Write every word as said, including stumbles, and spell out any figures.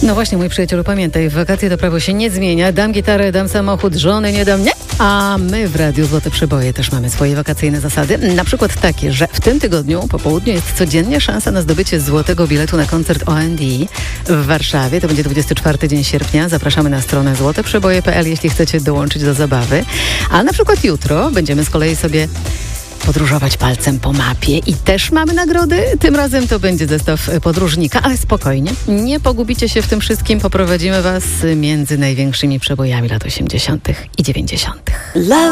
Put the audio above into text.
No właśnie, mój przyjacielu, pamiętaj, w wakacje to prawo się nie zmienia. Dam gitarę, dam samochód, żony nie dam, nie. A my w Radiu Złote Przeboje też mamy swoje wakacyjne zasady. Na przykład takie, że w tym tygodniu po południu jest codziennie szansa na zdobycie złotego biletu na koncert O N D w Warszawie. To będzie dwudziestego czwartego dzień sierpnia. Zapraszamy na stronę złote przeboje kropka p l, jeśli chcecie dołączyć do zabawy. A na przykład jutro będziemy z kolei sobie podróżować palcem po mapie i też mamy nagrody. Tym razem to będzie zestaw podróżnika, ale spokojnie, nie pogubicie się w tym wszystkim. Poprowadzimy was między największymi przebojami lat osiemdziesiątych i dziewięćdziesiątych.